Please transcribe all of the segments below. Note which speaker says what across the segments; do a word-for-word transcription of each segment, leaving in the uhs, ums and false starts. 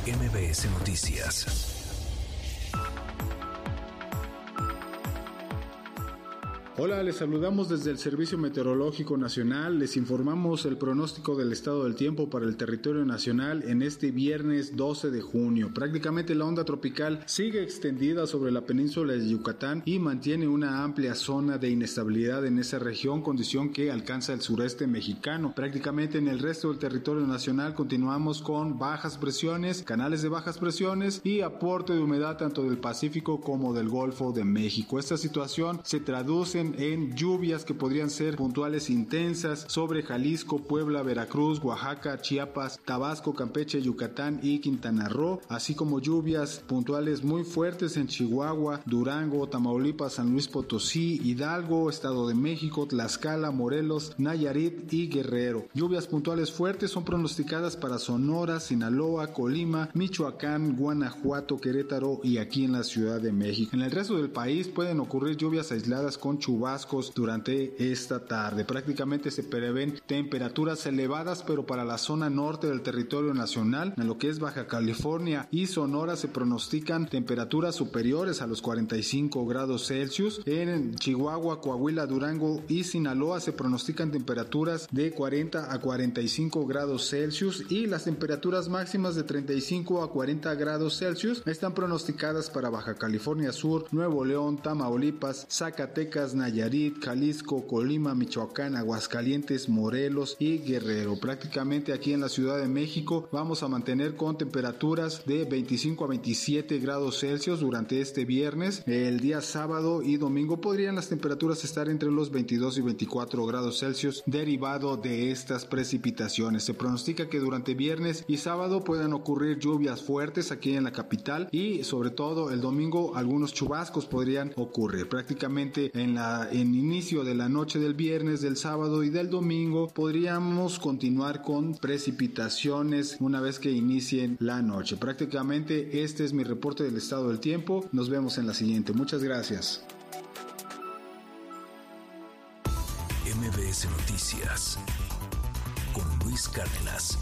Speaker 1: M B S Noticias.
Speaker 2: Hola, les saludamos desde el Servicio Meteorológico Nacional. Les informamos el pronóstico del estado del tiempo para el territorio nacional en este viernes doce de junio. Prácticamente la onda tropical sigue extendida sobre la península de Yucatán y mantiene una amplia zona de inestabilidad en esa región, condición que alcanza el sureste mexicano. Prácticamente en el resto del territorio nacional continuamos con bajas presiones, canales de bajas presiones y aporte de humedad tanto del Pacífico como del Golfo de México. Esta situación se traduce en en lluvias que podrían ser puntuales intensas sobre Jalisco, Puebla, Veracruz, Oaxaca, Chiapas, Tabasco, Campeche, Yucatán y Quintana Roo, así como lluvias puntuales muy fuertes en Chihuahua, Durango, Tamaulipas, San Luis Potosí, Hidalgo, Estado de México, Tlaxcala, Morelos, Nayarit y Guerrero. Lluvias puntuales fuertes son pronosticadas para Sonora, Sinaloa, Colima, Michoacán, Guanajuato, Querétaro y aquí en la Ciudad de México. En el resto del país pueden ocurrir lluvias aisladas con chubascos durante esta tarde. Prácticamente se prevén temperaturas elevadas, pero para la zona norte del territorio nacional, en lo que es Baja California y Sonora, se pronostican temperaturas superiores a los cuarenta y cinco grados Celsius. En Chihuahua, Coahuila, Durango y Sinaloa se pronostican temperaturas de cuarenta a cuarenta y cinco grados Celsius y las temperaturas máximas de treinta y cinco a cuarenta grados Celsius están pronosticadas para Baja California Sur, Nuevo León, Tamaulipas, Zacatecas, Nayarit, Jalisco, Colima, Michoacán, Aguascalientes, Morelos y Guerrero. Prácticamente aquí en la Ciudad de México vamos a mantener con temperaturas de veinticinco a veintisiete grados Celsius durante este viernes. El día sábado y domingo podrían las temperaturas estar entre los veintidós y veinticuatro grados Celsius derivado de estas precipitaciones. Se pronostica que durante viernes y sábado puedan ocurrir lluvias fuertes aquí en la capital y sobre todo el domingo algunos chubascos podrían ocurrir. Prácticamente en la en inicio de la noche del viernes, del sábado y del domingo podríamos continuar con precipitaciones una vez que inicien la noche. Prácticamente este es mi reporte del estado del tiempo. Nos vemos en la siguiente. Muchas gracias.
Speaker 1: M B S Noticias con Luis Cárdenas.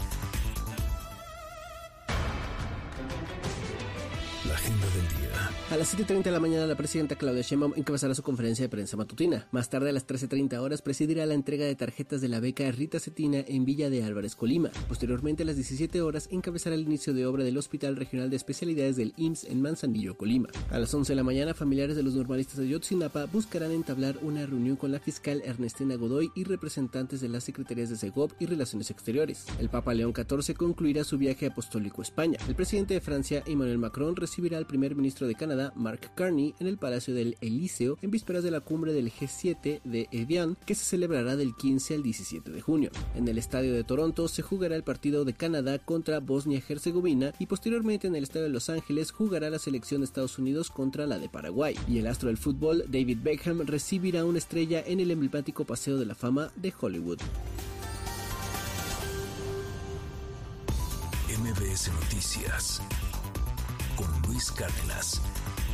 Speaker 1: La agenda del día.
Speaker 3: A las siete treinta de la mañana, la presidenta Claudia Sheinbaum encabezará su conferencia de prensa matutina. Más tarde, a las trece treinta horas, presidirá la entrega de tarjetas de la beca Rita Cetina en Villa de Álvarez, Colima. Posteriormente, a las diecisiete horas, encabezará el inicio de obra del Hospital Regional de Especialidades del I M S S en Manzanillo, Colima. A las once de la mañana, familiares de los normalistas de Ayotzinapa buscarán entablar una reunión con la fiscal Ernestina Godoy y representantes de las secretarías de Segov y Relaciones Exteriores. El Papa León catorce concluirá su viaje apostólico a España. El presidente de Francia, Emmanuel Macron, recibirá al primer ministro de Canadá, Mark Carney, en el Palacio del Elíseo en vísperas de la cumbre del G siete de Evian, que se celebrará del quince al diecisiete de junio. En el estadio de Toronto se jugará el partido de Canadá contra Bosnia-Herzegovina y posteriormente en el estadio de Los Ángeles jugará la selección de Estados Unidos contra la de Paraguay. Y el astro del fútbol, David Beckham, recibirá una estrella en el emblemático Paseo de la Fama de Hollywood.
Speaker 1: M B S Noticias con Luis Cárdenas.